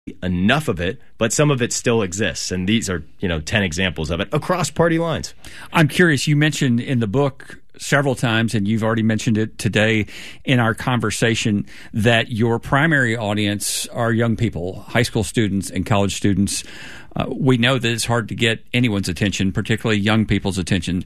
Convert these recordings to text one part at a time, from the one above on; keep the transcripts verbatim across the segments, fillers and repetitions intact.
enough of it, but some of it still exists. And these are, you know, ten examples of it across party lines. I'm curious, you mentioned in the book several times, and you've already mentioned it today in our conversation, that your primary audience are young people, high school students and college students. Uh, we know that it's hard to get anyone's attention, particularly young people's attention.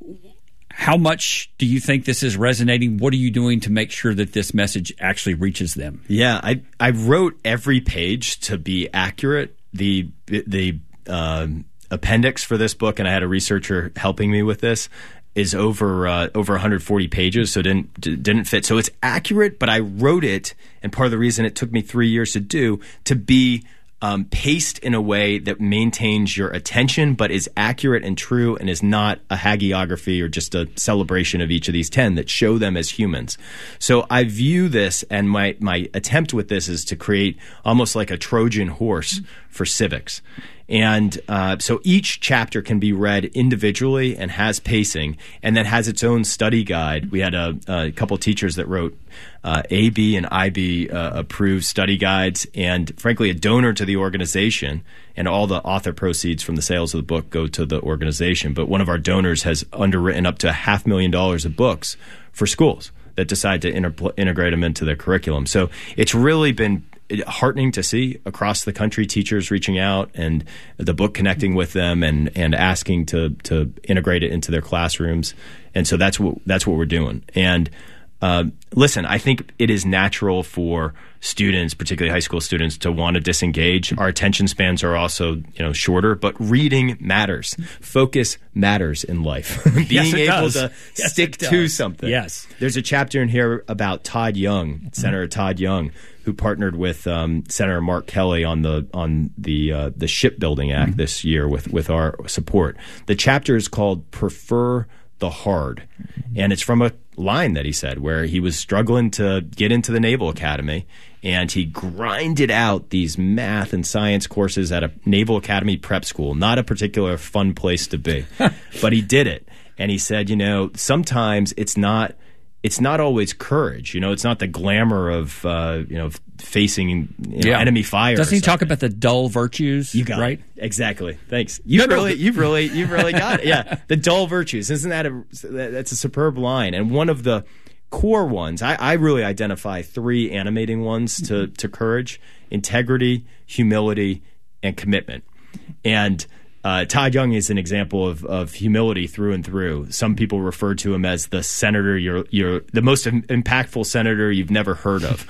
How much do you think this is resonating? What are you doing to make sure that this message actually reaches them? Yeah, I I wrote every page to be accurate. The the uh, appendix for this book, and I had a researcher helping me with this, is over uh, over one hundred forty pages, so it didn't didn't fit. So it's accurate, but I wrote it, and part of the reason it took me three years to do, to be Um, paced in a way that maintains your attention but is accurate and true and is not a hagiography or just a celebration of each of these ten that show them as humans. So I view this, and my, my attempt with this is to create almost like a Trojan horse for civics. And uh, so each chapter can be read individually and has pacing, and then has its own study guide. We had a, a couple teachers that wrote uh, A B and I B uh, approved study guides, and frankly, a donor to the organization. And all the author proceeds from the sales of the book go to the organization. But one of our donors has underwritten up to a half million dollars of books for schools that decide to inter- integrate them into their curriculum. So it's really been heartening to see across the country teachers reaching out and the book connecting with them and and asking to to integrate it into their classrooms. And so that's what that's what we're doing. And uh, listen, I think it is natural for students, particularly high school students, to want to disengage. Our attention spans are also, you know, shorter, but reading matters. Focus matters in life. Being yes, it able does. to yes, stick to something. Yes. There's a chapter in here about Todd Young, Senator Todd Young, who partnered with um, Senator Mark Kelly on the on the uh, the Shipbuilding Act mm-hmm. this year with with our support. The chapter is called "Prefer the Hard," mm-hmm. and it's from a line that he said where he was struggling to get into the Naval Academy, and he grinded out these math and science courses at a Naval Academy prep school. Not a particular fun place to be, but he did it. And he said, you know, sometimes it's not. It's not always courage, you know. It's not the glamour of uh, you know facing you know, yeah. enemy fire. Doesn't he talk about the dull virtues? You got right? it. Exactly. Thanks. You've no, really, no. you've really, you've really got it. Yeah, the dull virtues. Isn't that a that's a superb line? And one of the core ones, I, I really identify three animating ones to mm-hmm. to courage: integrity, humility, and commitment. And Uh, Todd Young is an example of, of humility through and through. Some people refer to him as the senator, you're, you're the most im- impactful senator you've never heard of.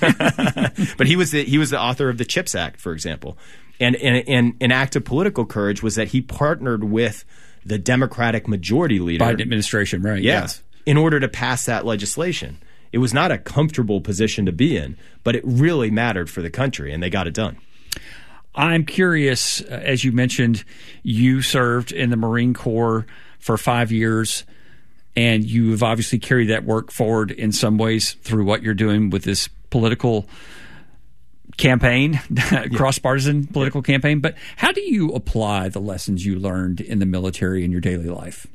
But he was the, he was the author of the CHIPS Act, for example. And, and, and an act of political courage was that he partnered with the Democratic majority leader. Biden administration, right. Yeah, yes. In order to pass that legislation. It was not a comfortable position to be in, but it really mattered for the country, and they got it done. I'm curious, as you mentioned, you served in the Marine Corps for five years, and you have obviously carried that work forward in some ways through what you're doing with this political campaign, yeah. cross-partisan political yeah. campaign. But how do you apply the lessons you learned in the military in your daily life?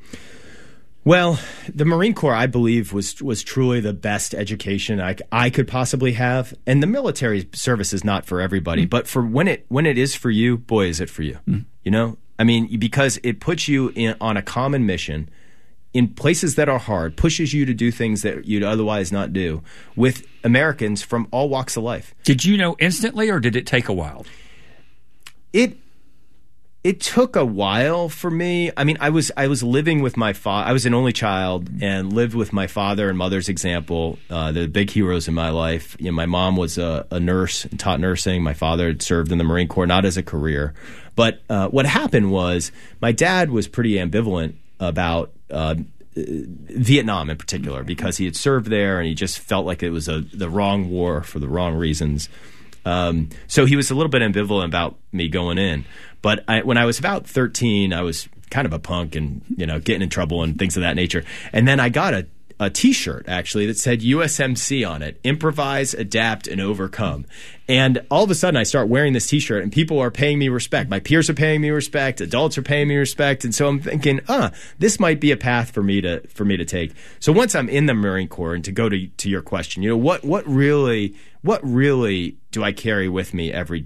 Well, the Marine Corps, I believe, was was truly the best education I, I could possibly have. And the military service is not for everybody, mm. but for when it when it is for you, boy, is it for you. Mm. You know, I mean, because it puts you in, on a common mission in places that are hard, pushes you to do things that you'd otherwise not do with Americans from all walks of life. Did you know instantly, or did it take a while? It. It took a while for me. I mean, I was I was living with my father. I was an only child and lived with my father and mother's example. Uh, the big heroes in my life. You know, my mom was a, a nurse and taught nursing. My father had served in the Marine Corps, not as a career. But uh, what happened was my dad was pretty ambivalent about uh, Vietnam in particular because he had served there and he just felt like it was a, the wrong war for the wrong reasons. Um, so he was a little bit ambivalent about me going in. But I, when I was about thirteen, I was kind of a punk and, you know, getting in trouble and things of that nature. And then I got a, a T-shirt actually that said U S M C on it: improvise, adapt, and overcome. And all of a sudden, I start wearing this T-shirt, and people are paying me respect. My peers are paying me respect. Adults are paying me respect. And so I'm thinking, ah, this might be a path for me to for me to take. So once I'm in the Marine Corps, and to go to to your question, you know, what what really what really do I carry with me every